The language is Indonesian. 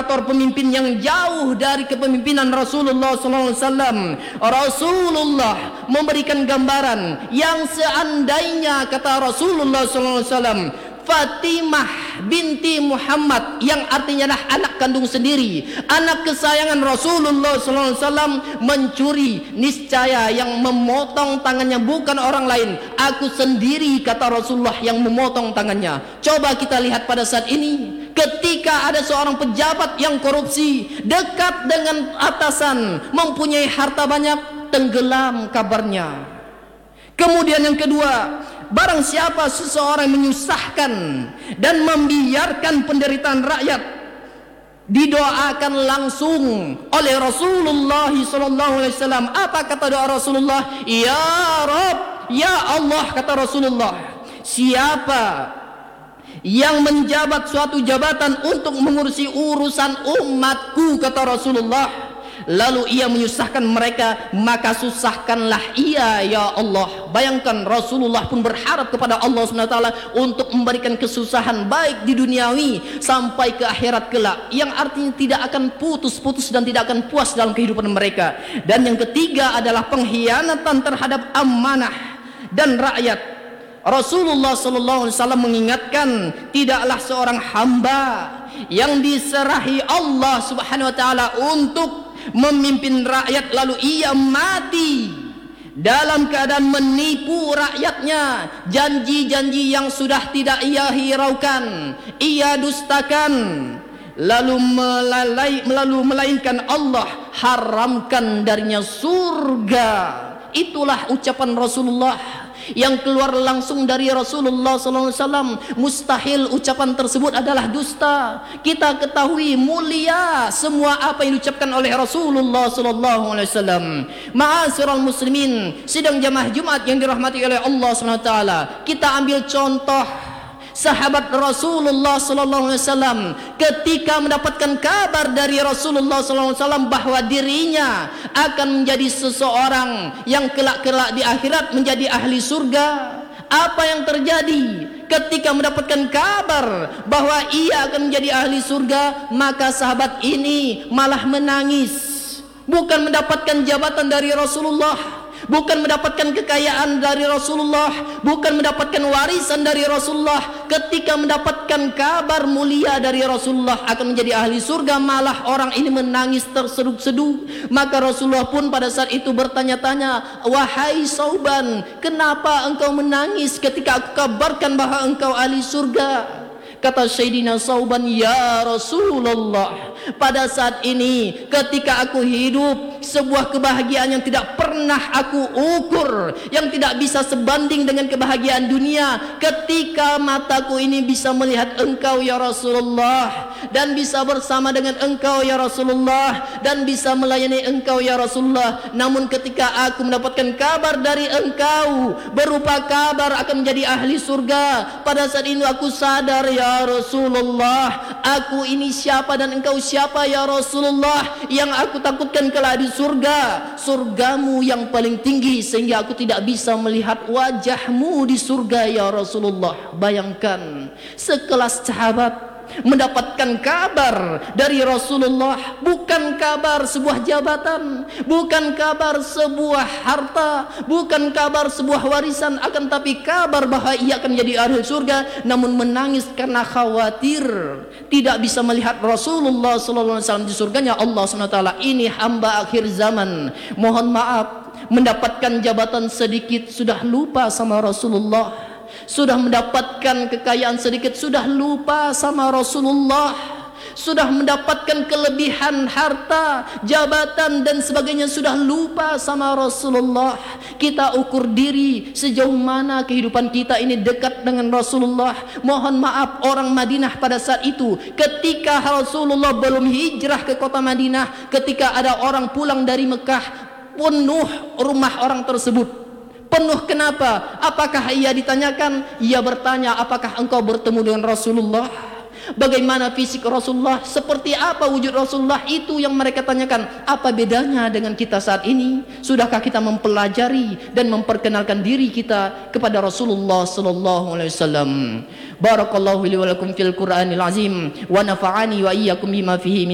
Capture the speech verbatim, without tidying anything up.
diktator, pemimpin yang jauh dari kepemimpinan Rasulullah sallallahu alaihi wasallam. Rasulullah memberikan gambaran yang seandainya, kata Rasulullah sallallahu alaihi wasallam, Fatimah binti Muhammad, yang artinya adalah anak kandung sendiri, anak kesayangan Rasulullah sallallahu alaihi wasallam, mencuri, niscaya yang memotong tangannya bukan orang lain, aku sendiri, kata Rasulullah, yang memotong tangannya. Coba kita lihat pada saat ini, ketika ada seorang pejabat yang korupsi, dekat dengan atasan, mempunyai harta banyak, tenggelam kabarnya. Kemudian yang kedua, barang siapa seseorang menyusahkan dan membiarkan penderitaan rakyat, didoakan langsung oleh Rasulullah sallallahu alaihi wasallam. Apa kata doa Rasulullah? Ya Rabb, ya Allah, kata Rasulullah, siapa yang menjabat suatu jabatan untuk mengurusi urusan umatku, kata Rasulullah, lalu ia menyusahkan mereka, maka susahkanlah ia, ya Allah. Bayangkan, Rasulullah pun berharap kepada Allah subhanahu wa taala untuk memberikan kesusahan baik di duniawi sampai ke akhirat kelak, yang artinya tidak akan putus-putus dan tidak akan puas dalam kehidupan mereka. Dan yang ketiga adalah pengkhianatan terhadap amanah dan rakyat. Rasulullah sallallahu alaihi wasallam mengingatkan, tidaklah seorang hamba yang diserahi Allah subhanahu wa taala untuk memimpin rakyat lalu ia mati dalam keadaan menipu rakyatnya, janji-janji yang sudah tidak ia hiraukan, ia dustakan, lalu melalai, melalui melainkan Allah haramkan darinya surga. Itulah ucapan Rasulullah yang keluar langsung dari Rasulullah sallallahu alaihi wasallam. Mustahil ucapan tersebut adalah dusta. Kita ketahui mulia semua apa yang diucapkan oleh Rasulullah sallallahu alaihi wasallam. Ma'asyiral muslimin, sidang jamaah Jumat yang dirahmati oleh Allah subhanahu wa taala, kita ambil contoh sahabat Rasulullah sallallahu alaihi wasallam ketika mendapatkan kabar dari Rasulullah sallallahu alaihi wasallam bahwa dirinya akan menjadi seseorang yang kelak-kelak di akhirat menjadi ahli surga. Apa yang terjadi ketika mendapatkan kabar bahwa ia akan menjadi ahli surga? Maka sahabat ini malah menangis, bukan mendapatkan jabatan dari Rasulullah, bukan mendapatkan kekayaan dari Rasulullah, bukan mendapatkan warisan dari Rasulullah. Ketika mendapatkan kabar mulia dari Rasulullah akan menjadi ahli surga, malah orang ini menangis terseduh-seduh. Maka Rasulullah pun pada saat itu bertanya-tanya, wahai Sauban, kenapa engkau menangis ketika aku kabarkan bahwa engkau ahli surga? Kata Sayyidina Sauban, ya Rasulullah, pada saat ini ketika aku hidup, sebuah kebahagiaan yang tidak pernah aku ukur, yang tidak bisa sebanding dengan kebahagiaan dunia, ketika mataku ini bisa melihat engkau ya Rasulullah, dan bisa bersama dengan engkau ya Rasulullah, dan bisa melayani engkau ya Rasulullah. Namun ketika aku mendapatkan kabar dari engkau berupa kabar akan menjadi ahli surga, pada saat ini aku sadar ya Rasulullah, aku ini siapa dan engkau siapa ya Rasulullah? Yang aku takutkan kelak di surga, surgamu yang paling tinggi, sehingga aku tidak bisa melihat wajahmu di surga ya Rasulullah. Bayangkan, sekelas sahabat mendapatkan kabar dari Rasulullah, bukan kabar sebuah jabatan, bukan kabar sebuah harta, bukan kabar sebuah warisan, akan tapi kabar bahwa ia akan menjadi ahli surga, namun menangis karena khawatir tidak bisa melihat Rasulullah sallallahu alaihi wasallam di surganya Allah subhanahu wa taala. Ini hamba akhir zaman, mohon maaf, mendapatkan jabatan sedikit sudah lupa sama Rasulullah, sudah mendapatkan kekayaan sedikit sudah lupa sama Rasulullah, sudah mendapatkan kelebihan harta, jabatan dan sebagainya sudah lupa sama Rasulullah. Kita ukur diri sejauh mana kehidupan kita ini dekat dengan Rasulullah. Mohon maaf, orang Madinah pada saat itu ketika Rasulullah belum hijrah ke kota Madinah, ketika ada orang pulang dari Mekah, penuh rumah orang tersebut. Penuh kenapa? Apakah ia ditanyakan? Ia bertanya, apakah engkau bertemu dengan Rasulullah? Bagaimana fisik Rasulullah? Seperti apa wujud Rasulullah? Itu yang mereka tanyakan. Apa bedanya dengan kita saat ini? Sudahkah kita mempelajari dan memperkenalkan diri kita kepada Rasulullah sallallahu alaihi wasallam? Barakallahu li wa lakum fil Qur'anil azim wa nafa'ani wa iyyakum bima fihi min